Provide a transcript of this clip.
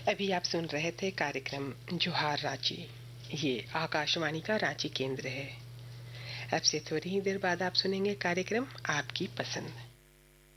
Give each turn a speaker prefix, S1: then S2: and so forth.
S1: अभी आप सुन रहे थे कार्यक्रम जोहार रांची। ये आकाशवाणी का रांची केंद्र है। अब से थोड़ी ही देर बाद आप सुनेंगे कार्यक्रम आपकी पसंद।